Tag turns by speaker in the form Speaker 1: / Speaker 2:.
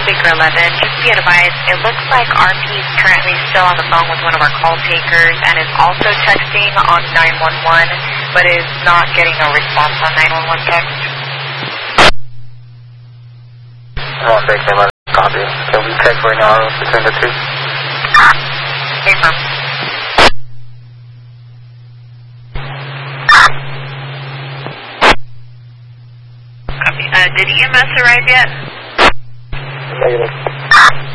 Speaker 1: Baker 11, just be advised, it looks like RP is currently still on the phone with one of our call takers and is also texting on 911, but is not getting a response on 911 text.
Speaker 2: Baker 11, copy. Can we check right now between the two?
Speaker 1: Paper. Copy. Did EMS arrive yet?
Speaker 2: Negative.